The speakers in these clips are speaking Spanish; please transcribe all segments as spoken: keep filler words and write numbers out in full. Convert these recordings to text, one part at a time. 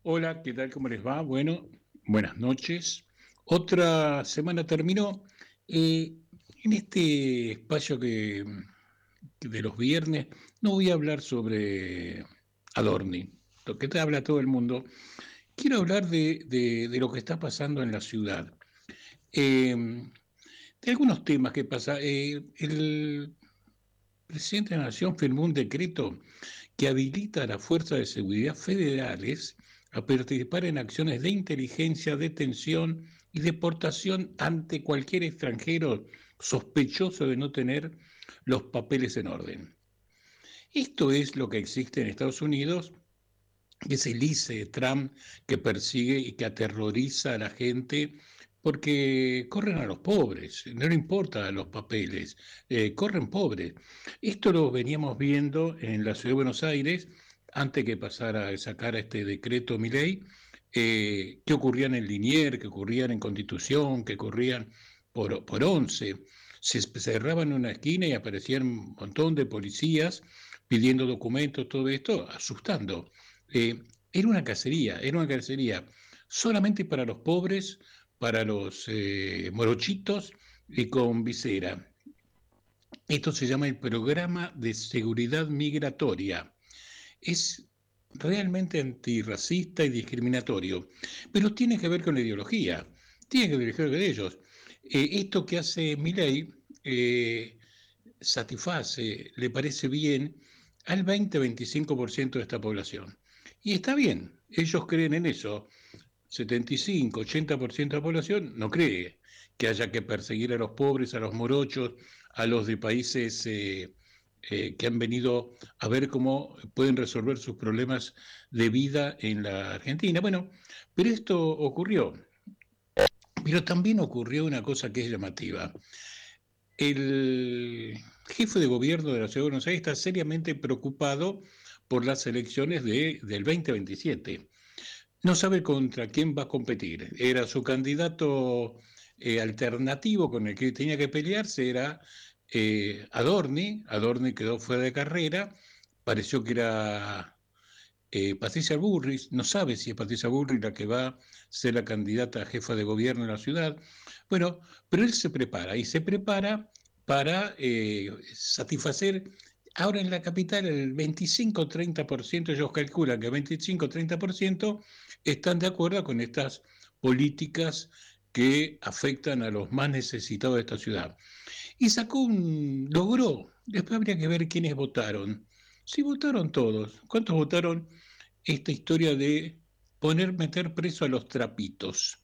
Hola, ¿qué tal? ¿Cómo les va? Bueno, buenas noches. Otra semana terminó. Eh, en este espacio que, que de los viernes no voy a hablar sobre Adorni, lo que te habla todo el mundo. Quiero hablar de, de- de lo que está pasando en la ciudad. Eh, de algunos temas que pasa. Eh, el presidente de la Nación firmó un decreto que habilita a las fuerzas de seguridad federales a participar en acciones de inteligencia, detención y deportación ante cualquier extranjero sospechoso de no tener los papeles en orden. Esto es lo que existe en Estados Unidos, que es el I C E de Trump que persigue y que aterroriza a la gente porque corren a los pobres, no le importa los papeles, eh, corren pobres. Esto lo veníamos viendo en la ciudad de Buenos Aires antes que pasara a sacar este decreto Milei, eh, que ocurrían en Liniers, que ocurrían en Constitución, que ocurrían por, por Once. Se cerraban una esquina y aparecían un montón de policías pidiendo documentos, todo esto, asustando. Eh, Era una cacería, era una cacería solamente para los pobres, para los eh, morochitos y con visera. Esto se llama el Programa de Seguridad Migratoria. Es realmente antirracista y discriminatorio, pero tiene que ver con la ideología, tiene que ver con ellos. Eh, esto que hace Milei eh, satisface, le parece bien al veinte veinticinco por ciento de esta población. Y está bien, ellos creen en eso. setenta y cinco ochenta por ciento de la población no cree que haya que perseguir a los pobres, a los morochos, a los de países eh, eh, que han venido a ver cómo pueden resolver sus problemas de vida en la Argentina. Bueno, pero esto ocurrió. Pero también ocurrió una cosa que es llamativa. El jefe de gobierno de la Ciudad de Buenos Aires está seriamente preocupado por las elecciones de, del veinte veintisiete. No sabe contra quién va a competir. Era su candidato eh, alternativo con el que tenía que pelearse, era eh, Adorni. Adorni quedó fuera de carrera. Pareció que era eh, Patricia Bullrich. No sabe si es Patricia Bullrich la que va a ser la candidata a jefa de gobierno de la ciudad. Bueno, pero él se prepara y se prepara para eh, satisfacer. Ahora en la capital el veinticinco treinta por ciento, ellos calculan que el veinticinco treinta por ciento están de acuerdo con estas políticas que afectan a los más necesitados de esta ciudad. Y sacó un, logró, después habría que ver quiénes votaron. Sí, votaron todos. ¿Cuántos votaron esta historia de poner, meter preso a los trapitos?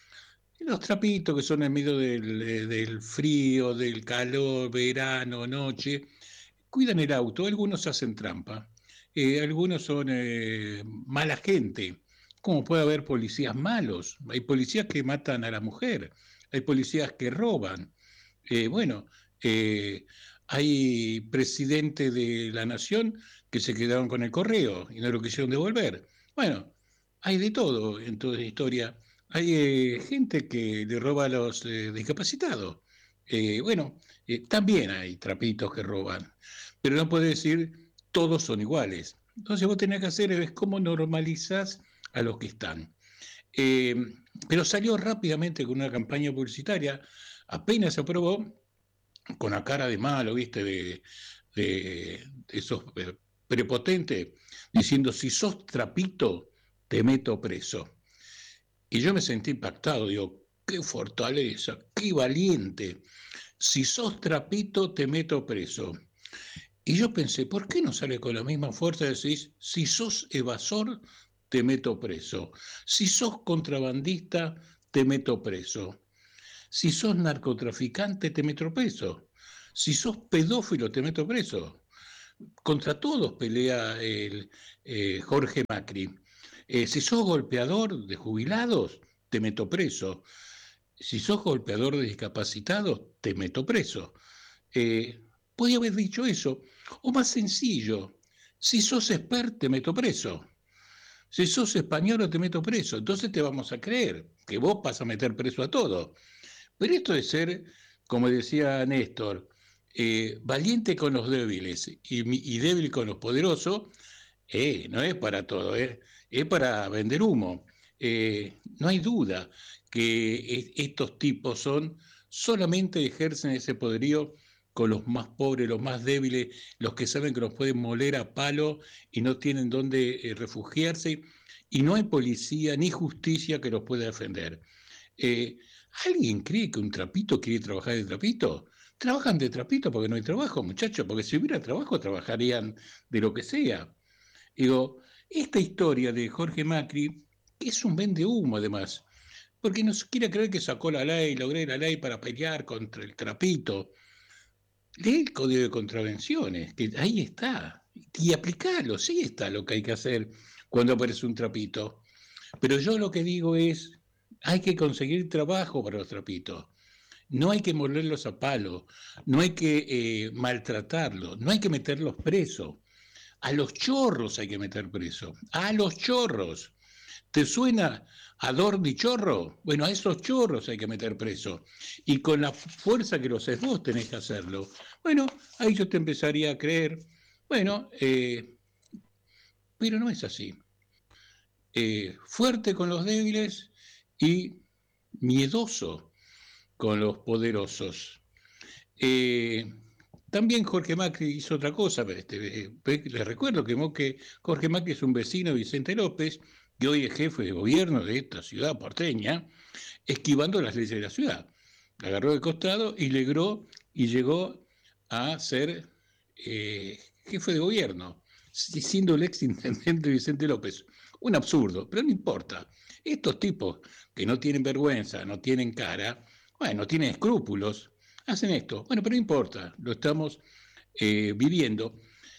Los trapitos que son en medio del, eh, del frío, del calor, verano, noche, cuidan el auto, algunos hacen trampa, eh, algunos son eh, mala gente, como puede haber policías malos, hay policías que matan a la mujer, hay policías que roban, eh, bueno, eh, hay presidentes de la nación que se quedaron con el correo y no lo quisieron devolver. Bueno, hay de todo en toda la historia. Hay eh, gente que le roba a los eh, discapacitados. Eh, bueno, eh, también hay trapitos que roban, pero no puede decir todos son iguales. Entonces vos tenés que hacer es cómo normalizás a los que están. Eh, pero salió rápidamente con una campaña publicitaria, apenas se aprobó, con la cara de malo, ¿viste? De, de, de esos eh, prepotentes, diciendo, si sos trapito, te meto preso. Y yo me sentí impactado, digo, qué fortaleza, qué valiente. Si sos trapito, te meto preso. Y yo pensé, ¿por qué no sale con la misma fuerza y decís, si sos evasor, te meto preso? Si sos contrabandista, te meto preso. Si sos narcotraficante, te meto preso. Si sos pedófilo, te meto preso. Contra todos pelea el, eh, Jorge Macri. Eh, si sos golpeador de jubilados, te meto preso. Si sos golpeador de discapacitados, te meto preso. Eh, Podía haber dicho eso. O más sencillo, si sos expert, te meto preso. Si sos español, te meto preso. Entonces te vamos a creer que vos vas a meter preso a todos. Pero esto de ser, como decía Néstor, eh, valiente con los débiles y, y débil con los poderosos, Eh, no es para todo, eh, es para vender humo. Eh, no hay duda que e- estos tipos son, solamente ejercen ese poderío con los más pobres, los más débiles, los que saben que los pueden moler a palo y no tienen dónde eh, refugiarse, y no hay policía ni justicia que los pueda defender. Eh, ¿Alguien cree que un trapito quiere trabajar de trapito? Trabajan de trapito porque no hay trabajo, muchachos, porque si hubiera trabajo trabajarían de lo que sea. Digo, esta historia de Jorge Macri es un vende humo además, porque no se quiere creer que sacó la ley, logré la ley para pelear contra el trapito. Lee el código de contravenciones, que ahí está, y aplicalo, sí está lo que hay que hacer cuando aparece un trapito. Pero yo lo que digo es, hay que conseguir trabajo para los trapitos. No hay que morderlos a palo, no hay que eh, maltratarlos, no hay que meterlos presos. A los chorros hay que meter preso, a los chorros. ¿Te suena Adorni chorro? Bueno, a esos chorros hay que meter preso. Y con la fuerza que los es vos tenés que hacerlo. Bueno, ahí yo te empezaría a creer. Bueno, eh, pero no es así. Eh, fuerte con los débiles y miedoso con los poderosos. Eh, También Jorge Macri hizo otra cosa. Este, eh, les recuerdo que, que Jorge Macri es un vecino de Vicente López, que hoy es jefe de gobierno de esta ciudad porteña, esquivando las leyes de la ciudad. Agarró de costado y logró y llegó a ser eh, jefe de gobierno, siendo el ex intendente Vicente López. Un absurdo, pero no importa. Estos tipos que no tienen vergüenza, no tienen cara, bueno, no tienen escrúpulos, hacen esto. Bueno, pero no importa, lo estamos eh, viviendo.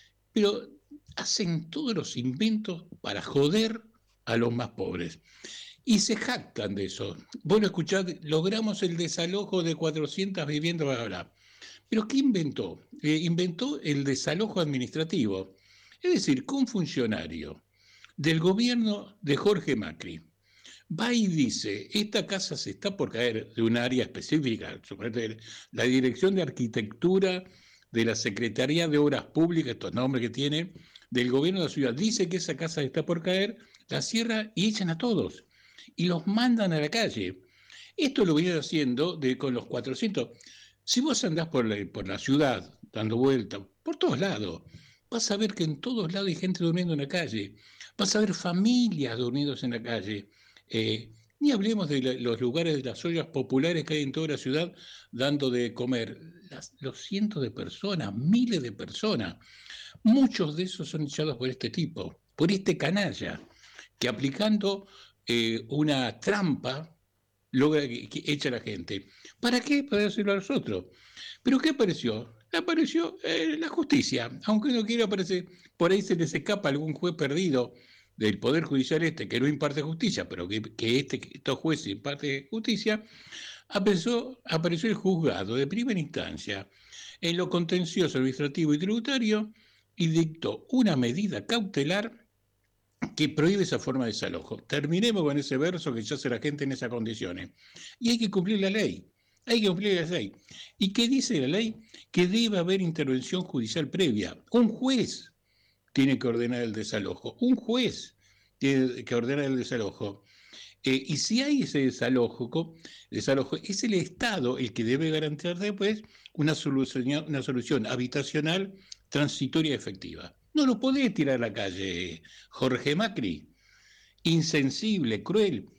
Pero hacen todos los inventos para joder a los más pobres. Y se jactan de eso. Vos lo escuchás, logramos el desalojo de cuatrocientas viviendas, bla, bla, bla. Pero ¿qué inventó? Eh, inventó el desalojo administrativo. Es decir, que un funcionario del gobierno de Jorge Macri va y dice, esta casa se está por caer de un área específica, la Dirección de Arquitectura de la Secretaría de Obras Públicas, estos nombres que tiene, del gobierno de la ciudad, dice que esa casa está por caer, la cierra y echan a todos y los mandan a la calle. Esto lo viene haciendo de, con los cuatrocientos. Si vos andás por la, por la ciudad, dando vueltas, por todos lados, vas a ver que en todos lados hay gente durmiendo en la calle, vas a ver familias durmiendo en la calle. Eh, Ni hablemos de la, los lugares de las ollas populares que hay en toda la ciudad dando de comer. Las, los cientos de personas, miles de personas, muchos de esos son echados por este tipo, por este canalla, que aplicando eh, una trampa logra que, que echa a la gente. ¿Para qué? Para decirlo a los otros. ¿Pero qué apareció? Apareció eh, la justicia. Aunque no quiera aparecer, por ahí se les escapa algún juez perdido del Poder Judicial este que no imparte justicia, pero que, que este, estos jueces imparten justicia, apareció, apareció el juzgado de primera instancia en lo contencioso administrativo y tributario y dictó una medida cautelar que prohíbe esa forma de desalojo. Terminemos con ese verso que ya hace la gente en esas condiciones. Y hay que cumplir la ley. Hay que cumplir la ley. ¿Y qué dice la ley? Que debe haber intervención judicial previa. Un juez tiene que ordenar el desalojo. Un juez tiene que ordenar el desalojo. Eh, y si hay ese desalojo, desalojo, es el Estado el que debe garantizar después una solución, una solución habitacional transitoria y efectiva. No lo podés tirar a la calle, Jorge Macri. Insensible, cruel.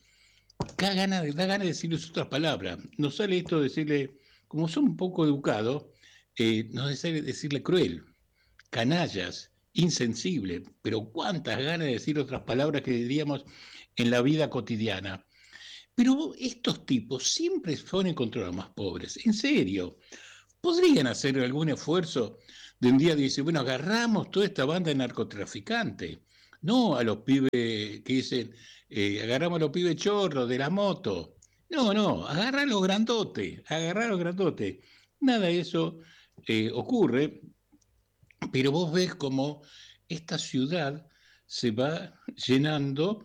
Da ganas de, da ganas de decirles otras palabras. Nos sale esto de decirle, como son un poco educados, eh, nos sale decirle cruel, canallas, insensible. Pero cuántas ganas de decir otras palabras que diríamos en la vida cotidiana. Pero estos tipos siempre ponen contra los más pobres, en serio. ¿Podrían hacer algún esfuerzo de un día dice, bueno, agarramos toda esta banda de narcotraficantes? No a los pibes que dicen, eh, agarramos a los pibes chorros de la moto. No, no, agarrar a los grandotes, agarrar a los grandotes. Nada de eso eh, ocurre, pero vos ves cómo esta ciudad se va llenando,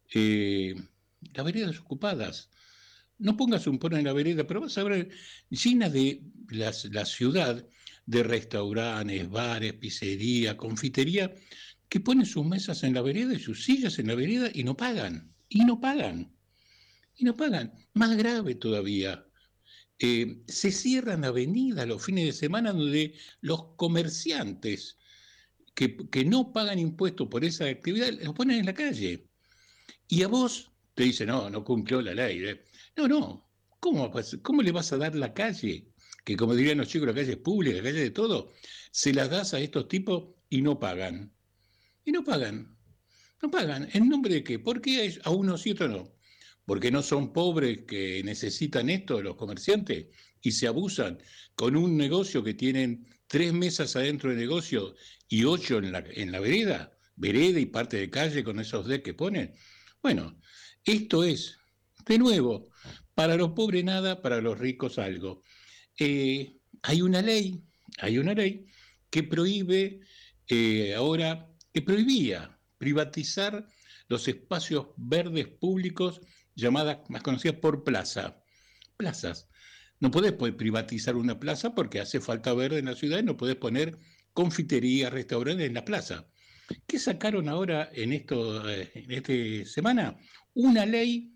eh, las veredas ocupadas. No pongas un pone en la vereda, pero vas a ver llena de las, la ciudad de restaurantes, bares, pizzería, confitería, que ponen sus mesas en la vereda y sus sillas en la vereda y no pagan, y no pagan, y no pagan. Más grave todavía, eh, se cierran avenidas los fines de semana donde los comerciantes que, que no pagan impuestos por esa actividad los ponen en la calle. Y a vos te dicen, no, no cumplió la ley. ¿eh? No, no, ¿cómo, ¿cómo le vas a dar la calle? Que como dirían los chicos, la calle es pública, la calle de todo, se las das a estos tipos y no pagan. Y no pagan, no pagan. ¿En nombre de qué? ¿Por qué a unos y otros no? Porque no son pobres que necesitan esto, los comerciantes, y se abusan con un negocio que tienen tres mesas adentro del negocio y ocho en la, en la vereda, vereda y parte de calle con esos decks que ponen. Bueno, esto es, de nuevo, para los pobres nada, para los ricos algo. Eh, hay una ley, hay una ley que prohíbe eh, ahora, que prohibía privatizar los espacios verdes públicos llamadas, más conocidas por plaza. Plazas. No podés privatizar una plaza porque hace falta verde en la ciudad y no podés poner confiterías, restaurantes en la plaza. ¿Qué sacaron ahora en esto, en esta semana? Una ley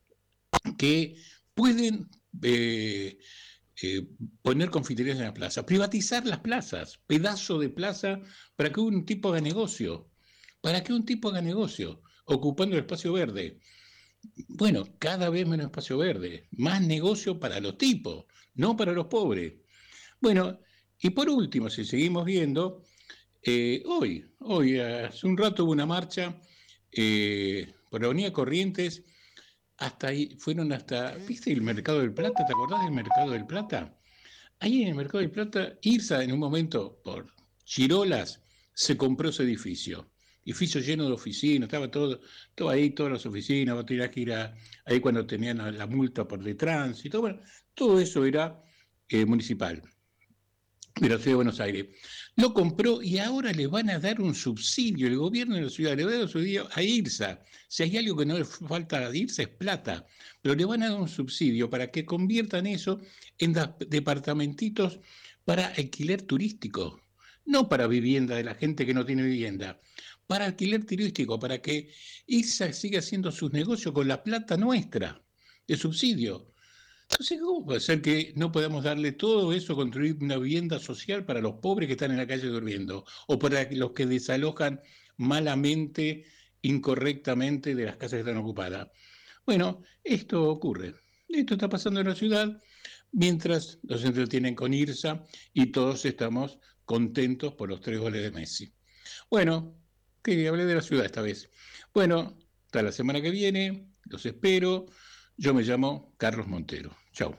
que pueden eh, eh, poner confiterías en las plazas, privatizar las plazas, pedazo de plaza para que un tipo haga negocio, para que un tipo haga negocio, ocupando el espacio verde. Bueno, cada vez menos espacio verde, más negocio para los tipos, no para los pobres. Bueno, y por último, si seguimos viendo, eh, hoy, hoy, hace un rato hubo una marcha eh, por la Avenida Corrientes, hasta ahí, fueron hasta, ¿viste el Mercado del Plata? ¿Te acordás del Mercado del Plata? Ahí en el Mercado del Plata, Irsa en un momento, por chirolas, se compró ese edificio. Edificio lleno de oficinas, estaba todo, todo ahí, todas las oficinas, vos tenías que ir a, ahí cuando tenían la multa por de tránsito, bueno, todo eso era eh, municipal, de la Ciudad de Buenos Aires. Lo compró y ahora le van a dar un subsidio, el gobierno de la ciudad le va a dar un subsidio a Irsa. Si hay algo que no le falta a Irsa es plata, pero le van a dar un subsidio para que conviertan eso en departamentitos para alquiler turístico, no para vivienda de la gente que no tiene vivienda, para alquiler turístico, para que Irsa siga haciendo sus negocios con la plata nuestra de subsidio. Entonces, ¿cómo puede ser que no podamos darle todo eso, construir una vivienda social para los pobres que están en la calle durmiendo? O para los que desalojan malamente, incorrectamente de las casas que están ocupadas. Bueno, esto ocurre. Esto está pasando en la ciudad mientras los entretienen con Irsa y todos estamos contentos por los tres goles de Messi. Bueno, que hablé de la ciudad esta vez. Bueno, hasta la semana que viene, los espero. Yo me llamo Carlos Montero. Chau.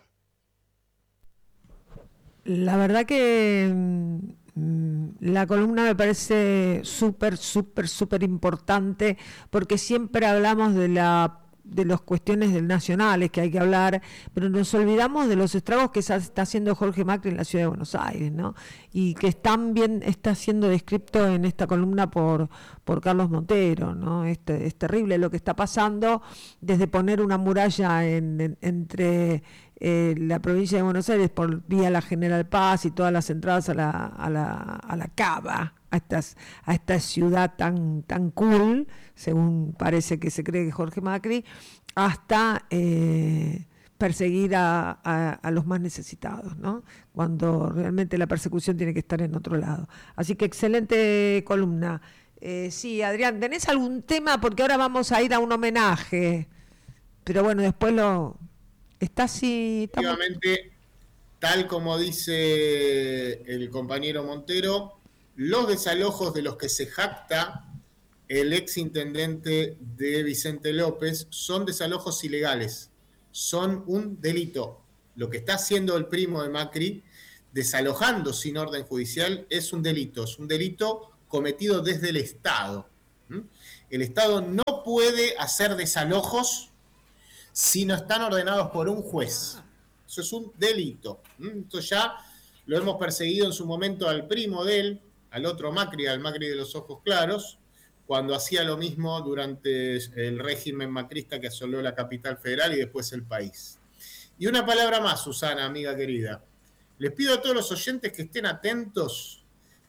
La verdad que mmm, la columna me parece súper, súper, súper importante porque siempre hablamos de la de las cuestiones del nacionales que hay que hablar, pero nos olvidamos de los estragos que está haciendo Jorge Macri en la ciudad de Buenos Aires, ¿no? Y que están bien, está siendo descrito en esta columna por, por Carlos Montero, ¿no? Este, es terrible lo que está pasando, desde poner una muralla en, en, entre eh, la provincia de Buenos Aires por vía la General Paz y todas las entradas a la, a la, a la Cava, a, estas, a esta ciudad tan, tan cool, según parece que se cree que Jorge Macri, hasta eh, perseguir a, a, a los más necesitados, ¿no? Cuando realmente la persecución tiene que estar en otro lado. Así que excelente columna. Eh, sí, Adrián, ¿tenés algún tema? Porque ahora vamos a ir a un homenaje, pero bueno, después lo... Está así... Efectivamente, tal como dice el compañero Montero, los desalojos de los que se jacta el ex intendente de Vicente López son desalojos ilegales, son un delito. Lo que está haciendo el primo de Macri, desalojando sin orden judicial, es un delito, es un delito cometido desde el Estado. El Estado no puede hacer desalojos si no están ordenados por un juez. Eso es un delito. Esto ya lo hemos perseguido en su momento al primo de él, al otro Macri, al Macri de los ojos claros, cuando hacía lo mismo durante el régimen macrista que asoló la capital federal y después el país. Y una palabra más, Susana, amiga querida. Les pido a todos los oyentes que estén atentos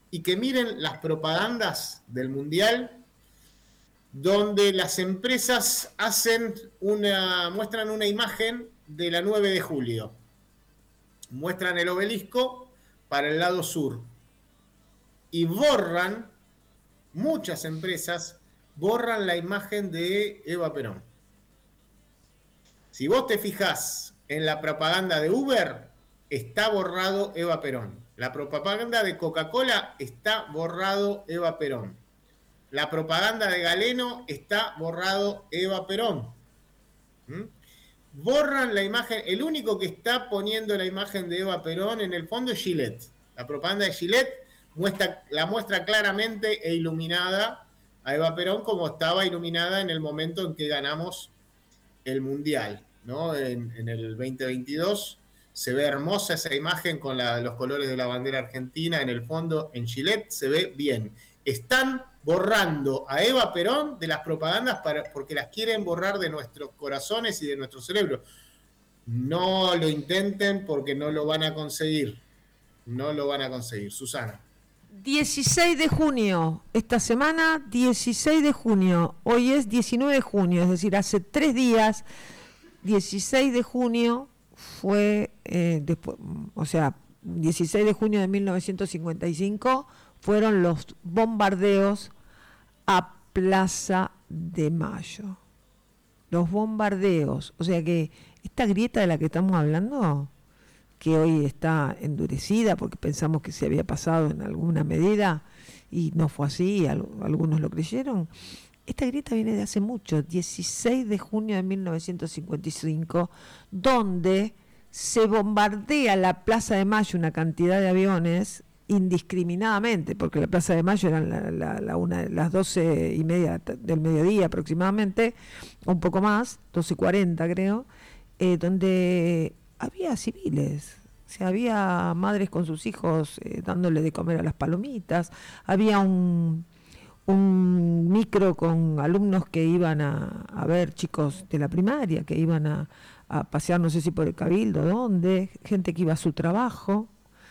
y que miren las propagandas del Mundial, donde las empresas hacen una, muestran una imagen de la nueve de julio. Muestran el obelisco para el lado sur. Y borran, muchas empresas, borran la imagen de Eva Perón. Si vos te fijás en la propaganda de Uber, está borrado Eva Perón. La propaganda de Coca-Cola está borrado Eva Perón. La propaganda de Galeno está borrado Eva Perón. ¿Mm? Borran la imagen, el único que está poniendo la imagen de Eva Perón en el fondo es Gillette. La propaganda de Gillette muestra, la muestra claramente e iluminada a Eva Perón como estaba iluminada en el momento en que ganamos el Mundial, ¿no? En, en el veinte veintidós se ve hermosa esa imagen con la, los colores de la bandera argentina en el fondo, en Gillette se ve bien. Están borrando a Eva Perón de las propagandas para, porque las quieren borrar de nuestros corazones y de nuestro cerebro. No lo intenten porque no lo van a conseguir. No lo van a conseguir. Susana. dieciséis de junio, esta semana, dieciséis de junio, hoy es diecinueve de junio, es decir, hace tres días, dieciséis de junio fue, eh, después, o sea, dieciséis de junio de mil novecientos cincuenta y cinco fueron los bombardeos a Plaza de Mayo. Los bombardeos, o sea que esta grieta de la que estamos hablando, que hoy está endurecida porque pensamos que se había pasado en alguna medida y no fue así, algunos lo creyeron. Esta grieta viene de hace mucho, dieciséis de junio de mil novecientos cincuenta y cinco, donde se bombardea la Plaza de Mayo una cantidad de aviones indiscriminadamente, porque la Plaza de Mayo eran la, la, la una, las doce y media del mediodía aproximadamente, un poco más, doce cuarenta creo, eh, donde había civiles, o sea, había madres con sus hijos eh, dándole de comer a las palomitas, había un, un micro con alumnos que iban a, a ver, chicos de la primaria, que iban a, a pasear, no sé si por el Cabildo, dónde, gente que iba a su trabajo,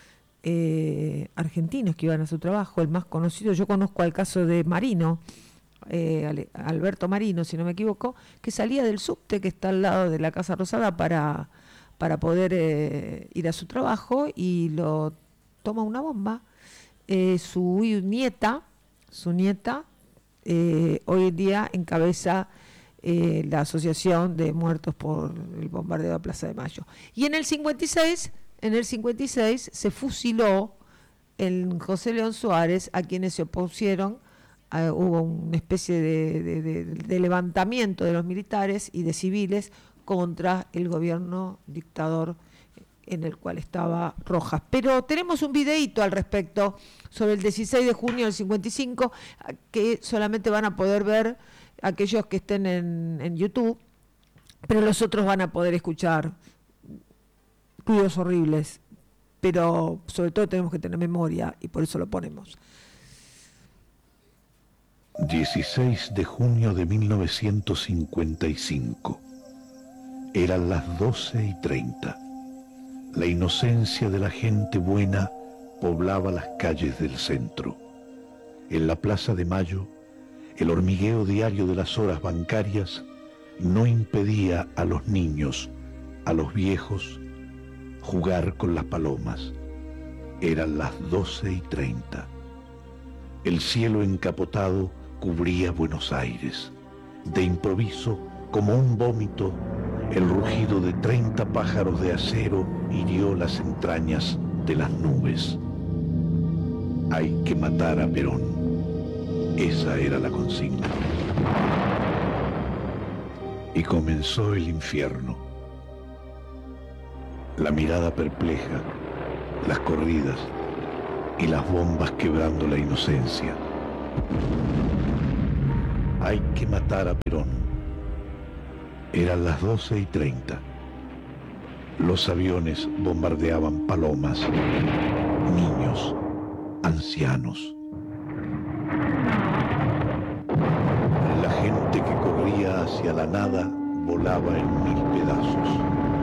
eh, argentinos que iban a su trabajo, el más conocido, yo conozco al caso de Marino, eh, Alberto Marino, si no me equivoco, que salía del subte que está al lado de la Casa Rosada para... para poder eh, ir a su trabajo y lo toma una bomba. Eh, su nieta, su nieta, eh, hoy en día encabeza eh, la Asociación de Muertos por el Bombardeo de Plaza de Mayo. Y en el cincuenta y seis, en el cincuenta y seis se fusiló el José León Suárez, a quienes se opusieron. Uh, hubo una especie de, de, de, de levantamiento de los militares y de civiles contra el gobierno dictador en el cual estaba Rojas. Pero tenemos un videíto al respecto sobre el dieciséis de junio del cincuenta y cinco que solamente van a poder ver aquellos que estén en, en YouTube, pero los otros van a poder escuchar ruidos horribles, pero sobre todo tenemos que tener memoria y por eso lo ponemos. dieciséis de junio de mil novecientos cincuenta y cinco. Eran las doce y treinta. La inocencia de la gente buena poblaba las calles del centro. En la Plaza de Mayo, el hormigueo diario de las horas bancarias no impedía a los niños, a los viejos, jugar con las palomas. Eran las doce y treinta. El cielo encapotado cubría Buenos Aires. De improviso, como un vómito, el rugido de treinta pájaros de acero hirió las entrañas de las nubes. Hay que matar a Perón. Esa era la consigna. Y comenzó el infierno. La mirada perpleja, las corridas y las bombas quebrando la inocencia. Hay que matar a Perón. Eran las doce y treinta. Los aviones bombardeaban palomas, niños, ancianos. La gente que corría hacia la nada volaba en mil pedazos.